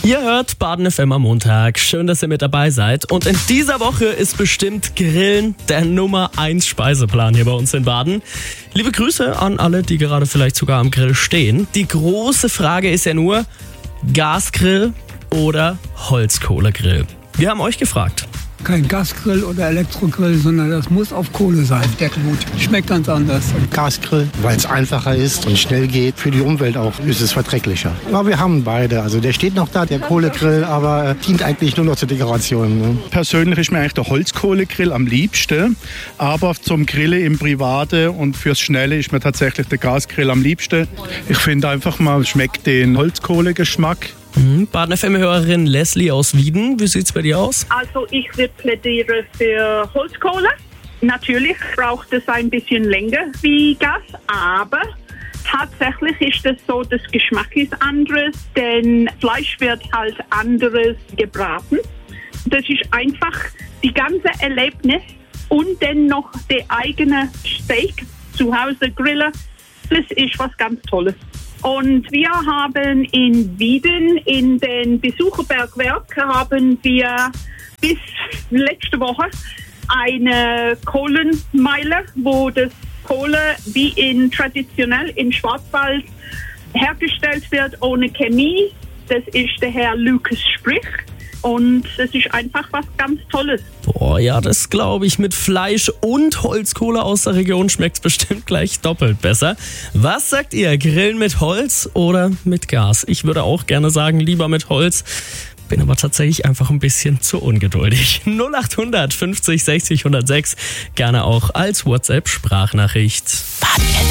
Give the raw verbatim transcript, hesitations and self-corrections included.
Ihr hört Baden F M am Montag. Schön, dass ihr mit dabei seid. Und in dieser Woche ist bestimmt Grillen der Nummer eins Speiseplan hier bei uns in Baden. Liebe Grüße an alle, die gerade vielleicht sogar am Grill stehen. Die große Frage ist ja nur, Gasgrill oder Holzkohlegrill? Wir haben euch gefragt. Kein Gasgrill oder Elektrogrill, sondern das muss auf Kohle sein. Der gut. Schmeckt ganz anders. Gasgrill, weil es einfacher ist und schnell geht. Für die Umwelt auch ist es verträglicher. Aber wir haben beide. Also der steht noch da, der Kohlegrill, aber äh, dient eigentlich nur noch zur Dekoration. Ne? Persönlich ist mir eigentlich der Holzkohlegrill am liebsten. Aber zum Grillen im Private und fürs Schnelle ist mir tatsächlich der Gasgrill am liebsten. Ich finde einfach mal, schmeckt den Holzkohlegeschmack. Mhm. Baden F M-Hörerin Leslie aus Wieden, wie sieht's bei dir aus? Also ich würde plädieren für Holzkohle. Natürlich braucht es ein bisschen länger wie Gas, aber tatsächlich ist es so, der Geschmack ist anderes, denn Fleisch wird halt anderes gebraten. Das ist einfach die ganze Erlebnis und dann noch der eigene Steak zu Hause grillen. Das ist was ganz Tolles. Und wir haben in Wieden, in den Besucherbergwerk, haben wir bis letzte Woche eine Kohlenmeile, wo das Kohle wie in traditionell im Schwarzwald hergestellt wird, ohne Chemie. Das ist der Herr Lukas Sprich. Und es ist einfach was ganz Tolles. Boah, ja, das glaube ich. Mit Fleisch und Holzkohle aus der Region schmeckt es bestimmt gleich doppelt besser. Was sagt ihr? Grillen mit Holz oder mit Gas? Ich würde auch gerne sagen, lieber mit Holz. Bin aber tatsächlich einfach ein bisschen zu ungeduldig. null acht hundert fünfzig sechzig hundertsechs. Gerne auch als WhatsApp-Sprachnachricht.